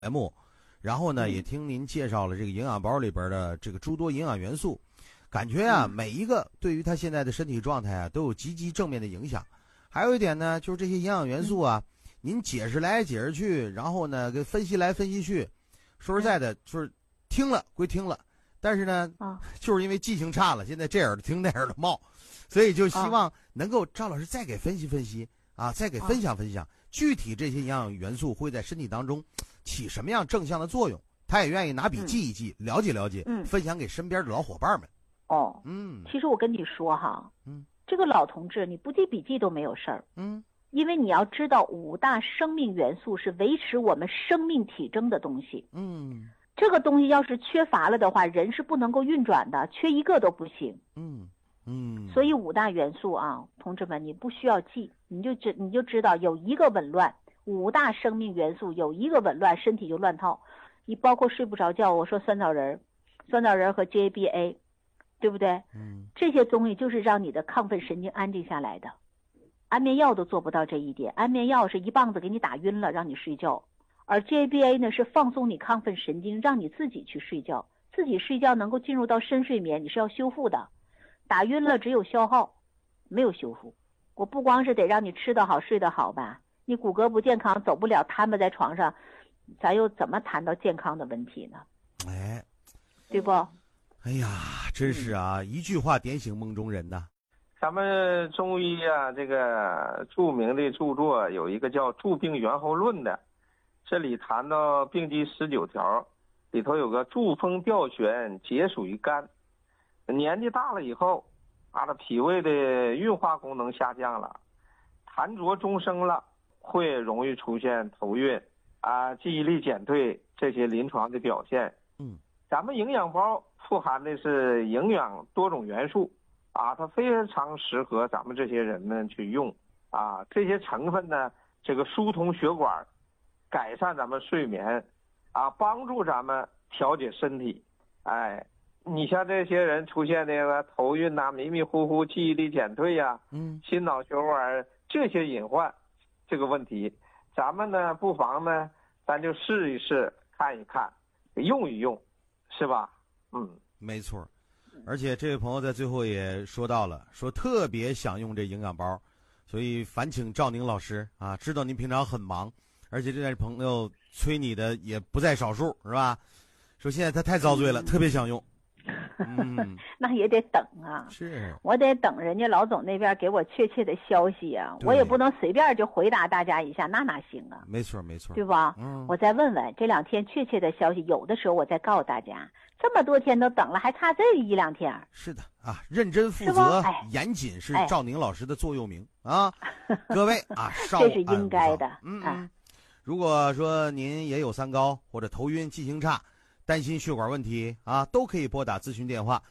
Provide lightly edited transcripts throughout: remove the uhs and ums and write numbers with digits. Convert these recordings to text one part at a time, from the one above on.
节目，然后呢，也听您介绍了这个营养包里边的这个诸多营养元素，感觉啊，每一个对于他现在的身体状态啊，都有积极正面的影响。还有一点呢，就是这些营养元素啊，您解释来解释去，然后呢，给分析来分析去，说实在的，就是听了归听了，但是呢，就是因为记性差了，现在这耳朵听那耳朵冒，所以就希望能够赵老师再给分析分析啊，再给分享分享。具体这些营养元素会在身体当中起什么样正向的作用，他也愿意拿笔记一记，了解了解，分享给身边的老伙伴们。 其实我跟你说哈，这个老同志你不记笔记都没有事儿，因为你要知道5大生命元素是维持我们生命体征的东西，这个东西要是缺乏了的话，人是不能够运转的，缺一个都不行。所以5大元素啊，同志们，你不需要记，你就知道有一个紊乱，5大生命元素有一个紊乱，身体就乱套。你包括睡不着觉，我说酸枣仁和 GABA， 对不对？这些东西就是让你的亢奋神经安定下来的。安眠药都做不到这一点，安眠药是一棒子给你打晕了，让你睡觉，而 GABA 呢是放松你亢奋神经，让你自己去睡觉，自己睡觉能够进入到深睡眠，你是要修复的。打晕了只有消耗，没有修复。我不光是得让你吃得好睡得好吧，你骨骼不健康，走不了，瘫巴在床上，咱又怎么谈到健康的问题呢？对不？ 哎呀，真是啊，一句话点醒梦中人呐。 咱们中医啊，这个著名的著作有一个叫《著病源候论》的，这里谈到病机19条，里头有个著风调旋，皆属于肝。年纪大了以后，他脾胃的运化功能下降了，痰浊终生了，会容易出现头晕啊、记忆力减退这些临床的表现。咱们营养包富含的是营养多种元素啊，它非常适合咱们这些人们去用啊。这些成分呢，这个疏通血管，改善咱们睡眠啊，帮助咱们调节身体。你像这些人出现那个头晕呐、迷迷糊糊、记忆力减退呀、心脑血管这些隐患，这个问题，咱们呢不妨呢，咱就试一试，看一看，用一用，是吧？ 没错。而且这位朋友在最后也说到了，说特别想用这营养包，所以烦请赵宁老师啊，知道您平常很忙，而且这位朋友催你的也不在少数，是吧？说现在他太遭罪了，特别想用。 那也得等啊， 是我得等人家老总那边给我确切的消息啊，我也不能随便就回答大家一下，那哪行啊？ 没错没错， 对吧？我再问问这2天确切的消息，有的时候我再告诉大家。这么多天都等了，还差这1-2天。 是的啊，认真负责、严谨是赵宁老师的座右铭啊。各位啊， 这是应该的。 如果说您也有三高或者头晕、记性差，担心血管问题啊，都可以拨打咨询电话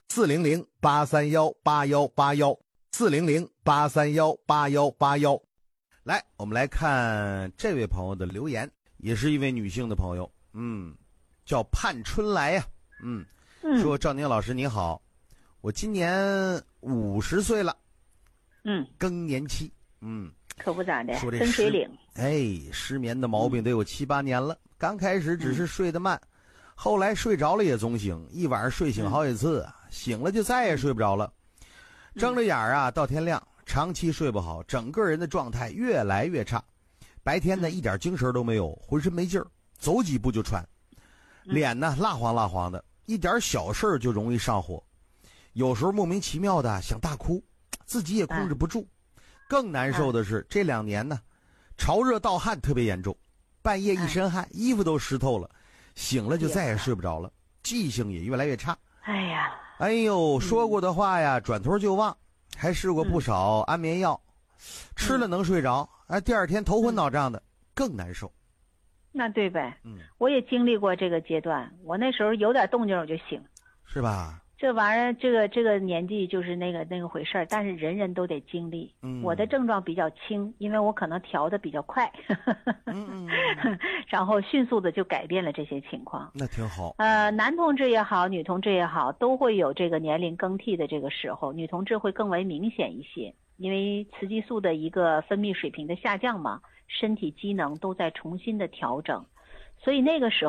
400-831-8181，400-831-8181。来，我们来看这位朋友的留言，也是一位女性的朋友，叫盼春来呀，说赵宁老师你好，我今年50岁了，更年期， 可不咋的， 说这分水岭， 失眠的毛病得有7-8年了，刚开始只是睡得慢。后来睡着了也总醒，一晚上睡醒好几次，醒了就再也睡不着了，睁着眼啊到天亮，长期睡不好，整个人的状态越来越差，白天呢一点精神都没有，浑身没劲儿，走几步就喘，脸呢蜡黄蜡黄的，一点小事就容易上火，有时候莫名其妙的想大哭，自己也控制不住。更难受的是这2年呢，潮热盗汗特别严重，半夜一身汗，衣服都湿透了，醒了就再也睡不着了，记性也越来越差。哎呦，说过的话呀转头就忘，还试过不少安眠药，吃了能睡着，第2天头昏脑胀的，更难受。 那对呗，我也经历过这个阶段，我那时候有点动静我就醒， 是吧？ 这玩意儿，这个年纪就是那个回事儿，但是人人都得经历。我的症状比较轻，因为我可能调的比较快，然后迅速的就改变了这些情况。 那挺好。 男同志也好，女同志也好，都会有这个年龄更替的这个时候，女同志会更为明显一些，因为雌激素的一个分泌水平的下降嘛，身体机能都在重新的调整。 所以那个时候